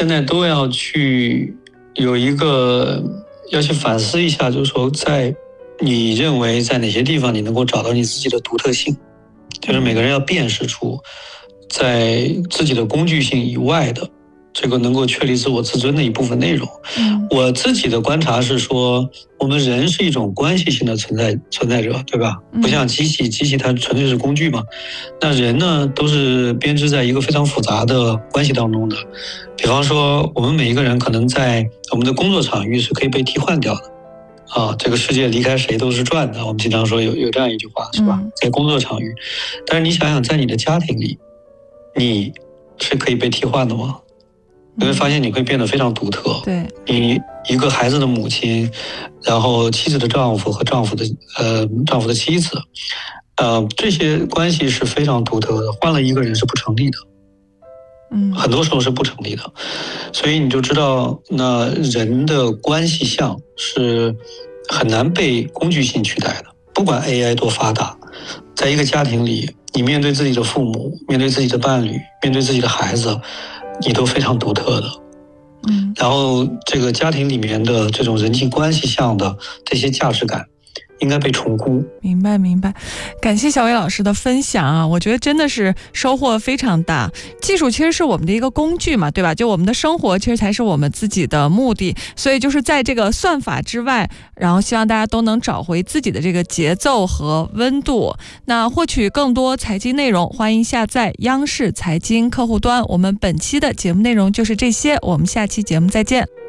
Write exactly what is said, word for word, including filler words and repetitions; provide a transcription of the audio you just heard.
现在都要去有一个要去反思一下，就是说在你认为在哪些地方你能够找到你自己的独特性，就是每个人要辨识出在自己的工具性以外的这个能够确立自我自尊的一部分内容。 嗯， 我自己的观察是说，我们人是一种关系性的存在存在者，对吧？不像机器，机器它纯粹是工具嘛。那人呢，都是编织在一个非常复杂的关系当中的。比方说，我们每一个人可能在我们的工作场域是可以被替换掉的。啊，这个世界离开谁都是转的，我们经常说有有这样一句话，是吧？ 嗯、 在工作场域，但是你想想，在你的家庭里，你是可以被替换的吗？你会发现你会变得非常独特。 对， 你一个孩子的母亲，然后妻子的丈夫和丈夫的呃丈夫的妻子，呃这些关系是非常独特的，换了一个人是不成立的。 嗯， 很多时候是不成立的，所以你就知道，那人的关系项是很难被工具性取代的。不管 A I 多发达，在一个家庭里，你面对自己的父母，面对自己的伴侣，面对自己的孩子，你都非常独特的。 嗯， 然后这个家庭里面的这种人际关系项的这些价值感，应该被重估。 明白明白，感谢小伟老师的分享啊，我觉得真的是收获非常大。技术其实是我们的一个工具嘛，对吧？就我们的生活其实才是我们自己的目的，所以就是在这个算法之外，然后希望大家都能找回自己的这个节奏和温度。那获取更多财经内容，欢迎下载央视财经客户端。我们本期的节目内容就是这些，我们下期节目再见。